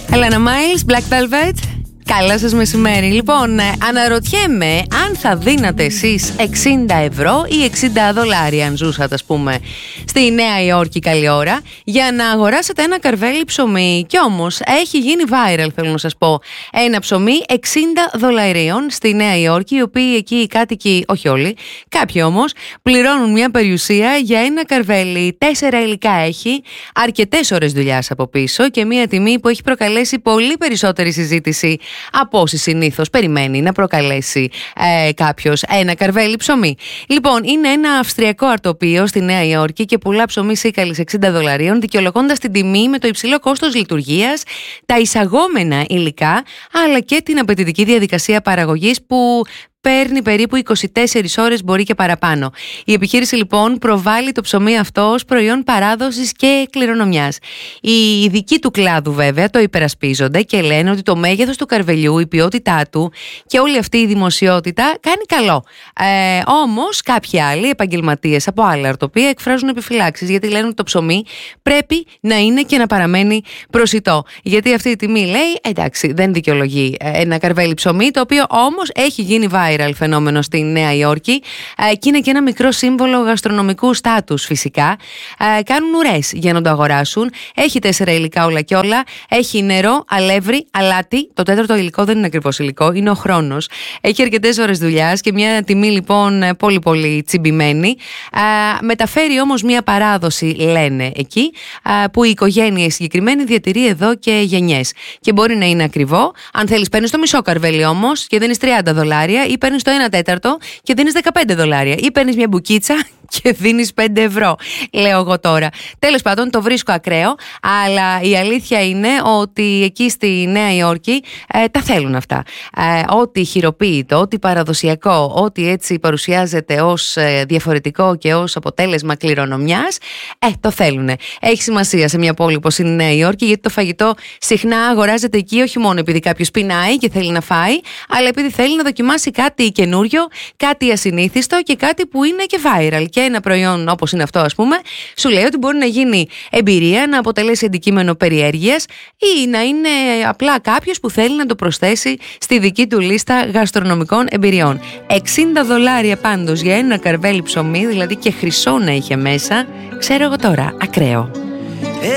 Έλενα Miles, Black Velvet. Καλά σας μεσημέρι. Λοιπόν, αναρωτιέμαι αν θα δίνατε εσείς 60 ευρώ ή 60 δολάρια, αν ζούσατε, ας πούμε, στη Νέα Υόρκη καλή ώρα, για να αγοράσετε ένα καρβέλι ψωμί. Κι όμως έχει γίνει viral, θέλω να σας πω, ένα ψωμί 60 δολαρίων στη Νέα Υόρκη, οι οποίοι εκεί οι κάτοικοι, όχι όλοι, κάποιοι όμως, πληρώνουν μια περιουσία για ένα καρβέλι. 4 υλικά έχει, αρκετές ώρες δουλειάς από πίσω και μια τιμή που έχει προκαλέσει πολύ περισσότερη συζήτηση από όσοι συνήθως περιμένει να προκαλέσει κάποιος ένα καρβέλι ψωμί. Λοιπόν, είναι ένα αυστριακό αρτοπείο στη Νέα Υόρκη και πουλά ψωμί σίκαλης 60 δολαρίων, δικαιολογώντας την τιμή με το υψηλό κόστος λειτουργίας, τα εισαγόμενα υλικά, αλλά και την απαιτητική διαδικασία παραγωγής που παίρνει περίπου 24 ώρες, μπορεί και παραπάνω. Η επιχείρηση λοιπόν προβάλλει το ψωμί αυτό ως προϊόν παράδοσης και κληρονομιάς. Οι ειδικοί του κλάδου βέβαια το υπερασπίζονται και λένε ότι το μέγεθος του καρβελιού, η ποιότητά του και όλη αυτή η δημοσιότητα κάνει καλό. Όμως κάποιοι άλλοι επαγγελματίες από άλλα αρτοπεία εκφράζουν επιφυλάξεις, γιατί λένε ότι το ψωμί πρέπει να είναι και να παραμένει προσιτό. Γιατί αυτή η τιμή, λέει, εντάξει, δεν δικαιολογεί ένα καρβέλι ψωμί, το οποίο όμως έχει γίνει viral φαινόμενο στη Νέα Υόρκη και είναι και ένα μικρό σύμβολο γαστρονομικού στάτους φυσικά. Κάνουν ουρές για να το αγοράσουν. Έχει 4 υλικά όλα και όλα. Έχει νερό, αλεύρι, αλάτι. Το τέταρτο υλικό δεν είναι ακριβώς υλικό, είναι ο χρόνος. Έχει αρκετές ώρες δουλειάς και μια τιμή λοιπόν πολύ πολύ τσιμπημένη. Μεταφέρει όμως μια παράδοση, λένε εκεί, που η οικογένεια συγκεκριμένη διατηρεί εδώ και γενιές. Και μπορεί να είναι ακριβό. Αν θέλεις, παίρνεις το μισό καρβέλι όμως και δίνεις 30 δολάρια, ή παίρνεις το 1 τέταρτο και δίνεις 15 δολάρια, ή παίρνεις μια μπουκίτσα και δίνεις 5 ευρώ, λέω εγώ τώρα. Τέλος πάντων, το βρίσκω ακραίο, αλλά η αλήθεια είναι ότι εκεί στη Νέα Υόρκη τα θέλουν αυτά. Ό,τι χειροποίητο, ό,τι παραδοσιακό, ό,τι έτσι παρουσιάζεται ως διαφορετικό και ως αποτέλεσμα κληρονομιάς, το θέλουν. Έχει σημασία σε μια πόλη όπως είναι η Νέα Υόρκη, γιατί το φαγητό συχνά αγοράζεται εκεί όχι μόνο επειδή κάποιος πεινάει και θέλει να φάει, αλλά επειδή θέλει να δοκιμάσει κάτι καινούριο, κάτι ασυνήθιστο και κάτι που είναι και viral. Και ένα προϊόν όπως είναι αυτό, ας πούμε, σου λέει ότι μπορεί να γίνει εμπειρία, να αποτελέσει αντικείμενο περιέργειας ή να είναι απλά κάποιος που θέλει να το προσθέσει στη δική του λίστα γαστρονομικών εμπειριών. 60 δολάρια πάντως για ένα καρβέλι ψωμί, δηλαδή και χρυσό να είχε μέσα, ξέρω εγώ τώρα, ακραίο.